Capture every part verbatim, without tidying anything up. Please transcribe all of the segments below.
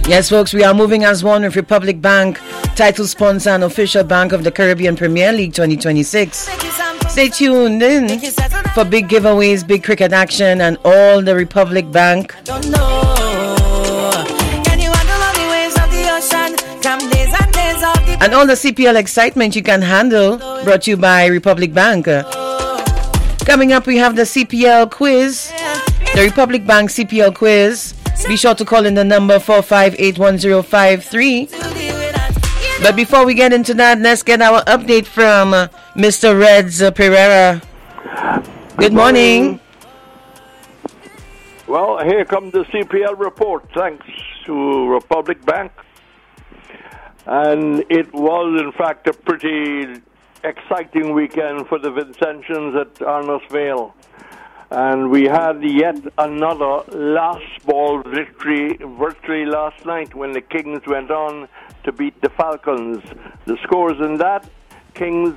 Yes, folks, we are moving as one with Republic Bank, title sponsor and official bank of the Caribbean Premier League twenty twenty-six. Stay tuned in for big giveaways, big cricket action, and all the Republic Bank. And all the C P L excitement you can handle, brought to you by Republic Bank. Coming up, we have the C P L quiz, the Republic Bank C P L quiz. Be sure to call in the number four five eight one zero five three. But before we get into that, let's get our update from uh, Mister Reds uh, Pereira. Good morning. Well, here comes the C P L report, thanks to Republic Bank. And it was, in fact, a pretty exciting weekend for the Vincentians at Arnos Vale. And we had yet another last ball victory virtually last night when the Kings went on to beat the Falcons. The scores in that, Kings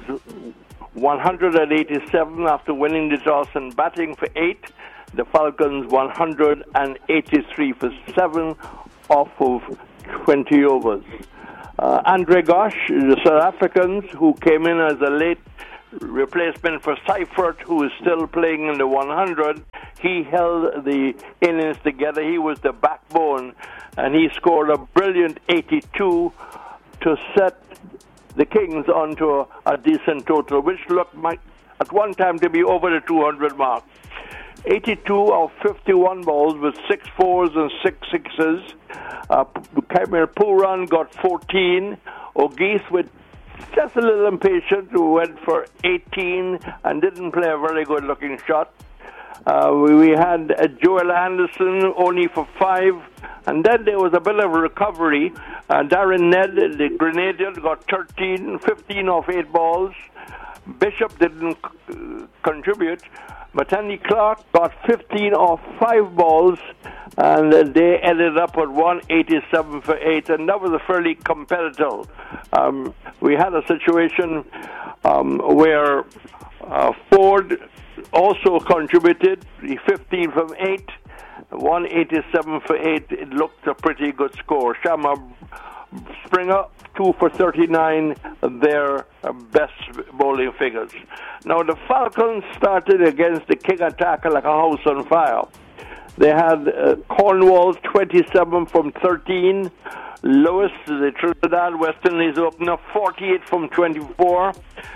one hundred eighty-seven after winning the toss and batting for eight. The Falcons one hundred eighty-three for seven off of twenty overs. Uh, Andre Gosh, the South Africans, who came in as a late replacement for Seifert, who is still playing in the one hundred, he held the innings together. He was the backbone, and he scored a brilliant eighty-two to set the Kings onto a, a decent total, which looked like, at one time to be over the two hundred mark. eighty-two of fifty-one balls with six fours and six sixes. Uh, Kaimir Pooran got fourteen. O'Geese with just a little impatient, who went for eighteen and didn't play a very good-looking shot. Uh, we, we had uh, Joel Anderson only for five, and then there was a bit of a recovery. Uh, Darren Ned, the Grenadier, got thirteen, fifteen off eight balls. Bishop didn't uh, contribute. Matani Clark got fifteen off five balls, and uh, they ended up at one eighty-seven for eight, and that was a fairly competitive. Um, we had a situation um, where uh, Ford also contributed, fifteen from eight, one eighty-seven for eight. It looked a pretty good score. Shama Springer, two for thirty-nine, their best bowling figures. Now, the Falcons started against the King Attacker like a house on fire. They had uh, Cornwall, twenty-seven from thirteen. Lewis, the Trinidad West Indies opener, forty-eight from twenty-four.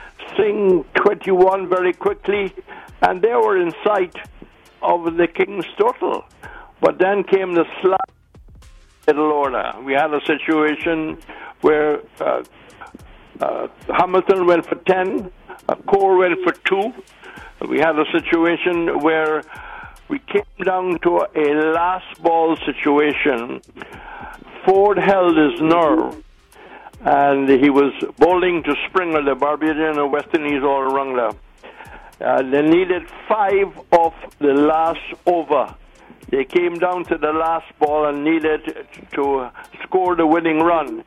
Singh, twenty-one very quickly. And they were in sight of the King's total. But then came the slide. Middle order. We had a situation where uh, uh, Hamilton went for ten, uh, Core went for two. We had a situation where we came down to a last ball situation. Ford held his nerve, and he was bowling to Springer, the Barbadian and West Indies all-rounder. Uh, they needed five off the last over. They came down to the last ball and needed to score the winning run.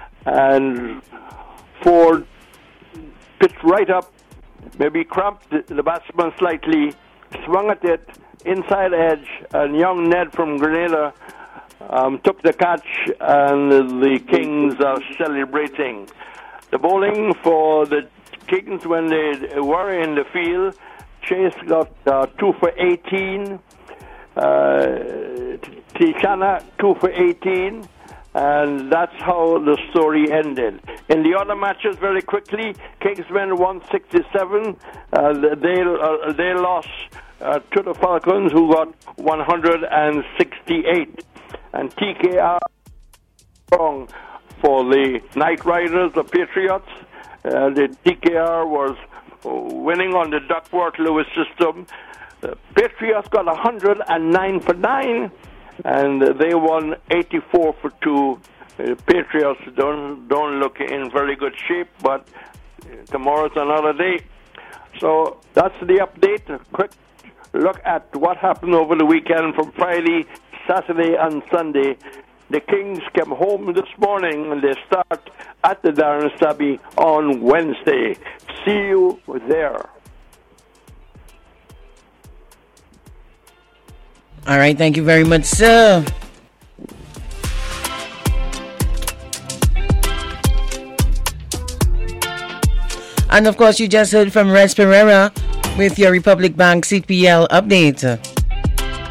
And Ford pitched right up, maybe cramped the batsman slightly, swung at it, inside edge, and young Ned from Grenada um, took the catch, and the Kings are celebrating. The bowling for the Kings when they were in the field, Chase got uh, two for eighteen. Uh, Tishana, two for eighteen, and that's how the story ended. In the other matches, very quickly, Kingsmen one sixty-seven. Uh, they uh, they lost uh, to the Falcons, who got one hundred sixty-eight. And T K R strong for the Knight Riders, the Patriots. Uh, the T K R was winning on the Duckworth-Lewis system. The Patriots got one hundred nine for nine, and they won eighty-four for two. The Patriots don't don't look in very good shape, but tomorrow's another day. So that's the update. A quick look at what happened over the weekend from Friday, Saturday, and Sunday. The Kings came home this morning, and they start at the Darren Stabby on Wednesday. See you there. All right, thank you very much, sir. And of course, you just heard from Res Pereira with your Republic Bank C P L update.